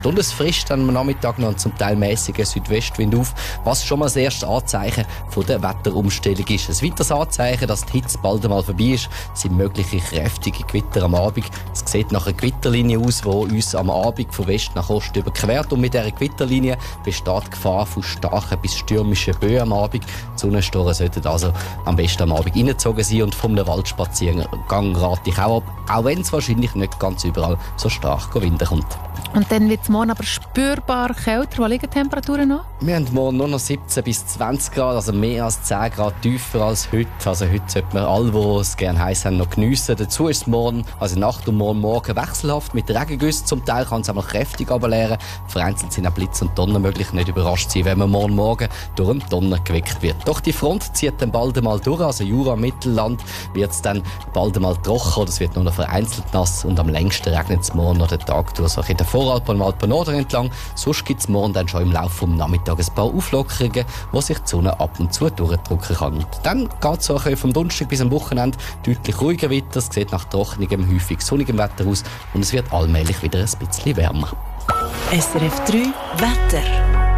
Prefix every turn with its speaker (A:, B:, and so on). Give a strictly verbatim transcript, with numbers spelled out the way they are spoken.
A: Und es frischt am Nachmittag noch einen zum Teil mäßigen Südwestwind auf, was schon mal das erste Anzeichen von der Wetterumstellung ist. Ein weiteres Anzeichen, dass die Hitze bald einmal vorbei ist, sind mögliche kräftige Gewitter am Abend. Es sieht nach einer Gewitterlinie aus, die uns am Abend von West nach Ost überquert. Und mit dieser Gewitterlinie besteht die Gefahr von starken bis stürmischen Böen am Abend. Die Sonnenstoren sollten also am besten am Abend reingezogen sein. Und vom Waldspaziergang rate ich auch ab, auch wenn es wahrscheinlich nicht ganz überall so stark Wind kommt.
B: Und dann wird es morgen aber spürbar kälter. Wo liegen die Temperaturen noch?
A: Wir haben morgen nur noch siebzehn bis zwanzig Grad, also mehr als zehn Grad tiefer als heute. Also heute sollten wir alle, die es gerne heiß haben, noch geniessen. Dazu ist es morgen, also Nacht und morgen, morgen wechselhaft mit Regengüssen. Zum Teil kann es auch noch kräftig runterleeren. Vereinzelt sind auch Blitz und Donner möglich. Nicht überrascht sein, wenn man morgen Morgen durch einen Donner geweckt wird. Doch die Front zieht dann bald einmal durch. Also Jura, Mittelland wird es dann bald einmal trocken oder es wird nur noch vereinzelt nass. Und am längsten regnet es morgen noch den Tag durch. So in der Voralpen und Alpen Norden entlang. Sonst gibt es morgen dann schon im Laufe des Nachmittags ein paar Auflockerungen, wo sich die Sonne ab und zu durchdrücken kann. Und dann geht es so vom Donnerstag bis am Wochenende deutlich ruhiger weiter. Es sieht nach trockenigem, häufig sonnigem Wetter aus und es wird allmählich wieder ein bisschen wärmer.
C: S R F drei Wetter.